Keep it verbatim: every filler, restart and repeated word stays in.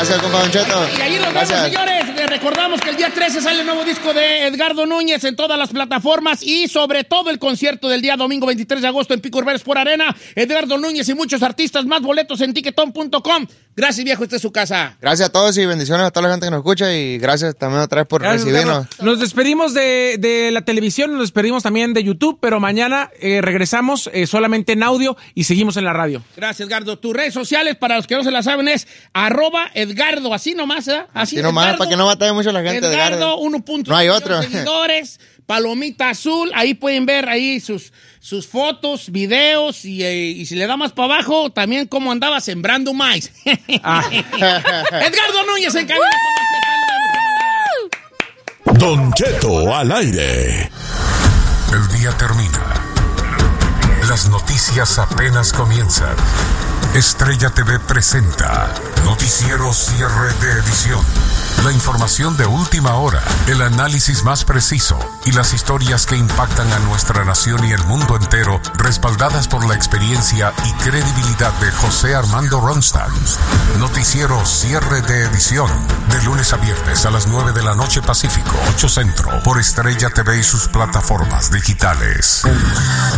Gracias, compa Don Cheto. Y ahí nos vemos, señores. Les recordamos que el día trece sale el nuevo disco de Edgardo Núñez en todas las plataformas y sobre todo el concierto del día domingo veintitrés de agosto en Pico Rivera Sport Arena. Edgardo Núñez y muchos artistas más, boletos en ticketon punto com. Gracias, viejo, esta es su casa. Gracias a todos y bendiciones a toda la gente que nos escucha y gracias también otra vez por gracias, recibirnos. Claro. Nos despedimos de, de la televisión, nos despedimos también de YouTube, pero mañana eh, regresamos eh, solamente en audio y seguimos en la radio. Gracias, Edgardo. Tus redes sociales, para los que no se la saben, es arroba Edgardo, así nomás, ¿eh? Así, así nomás, Edgardo, para que no matalle mucho la gente. Edgardo, Edgardo. uno punto No hay otro. seguidores, Palomita Azul, ahí pueden ver ahí sus, sus fotos, videos y, eh, y si le da más para abajo, también cómo andaba sembrando maíz. Ah. Edgardo Núñez en cabina. Don Cheto al aire. El día termina. Las noticias apenas comienzan. Estrella T V presenta Noticiero Cierre de Edición. La información de última hora, el análisis más preciso y las historias que impactan a nuestra nación y el mundo entero, respaldadas por la experiencia y credibilidad de José Armando Ronstadt. Noticiero Cierre de Edición, de lunes a viernes a las nueve de la noche Pacífico, ocho Centro, por Estrella T V y sus plataformas digitales.